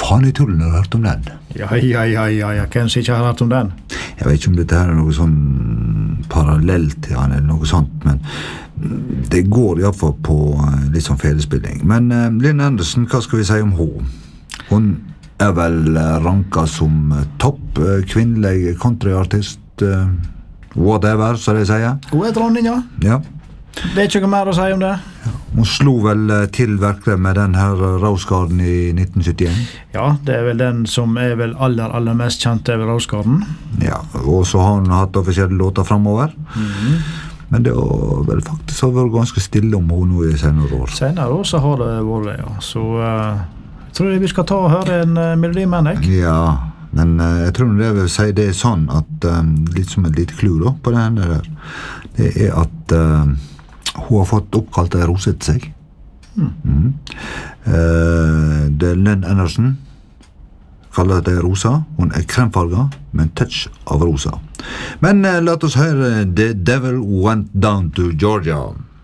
faen I tullen har hørt om den? Ja, hvem som ikke har hørt om den? Jeg vet ikke om dette her noe sånn parallelt til han eller noe sånt, men det går I hvert fall på litt sånn felespilling. Men Linn Andersen, hva skal vi si om hun? Hun vel ranka som topp kvinnelig countryartist, whatever, så det sier. Hun dronning, ja. Ja. Det ikke noe mer å si om det. Ja. Hun slo vel til virkelig med den her Rose Garden I 1971. Ja, det vel den som vel aller mest kjent over Rose Garden. Ja, og så har hun hatt offisielle låter fremover. Men det har vel faktisk vært ganske stille om hun nå I senere år. Senere år så har det vært det, ja. Så jeg tror vi skal ta og høre en melodi med deg. Ja, men jeg tror det vil si det sånn at litt som et lite clue da, på den der, det at hun har fått oppkalt en rose til seg. Det Lynn Anderson kaller det rosa. Hun kremfarga med en touch av rosa. Men la oss høre The Devil Went Down to Georgia.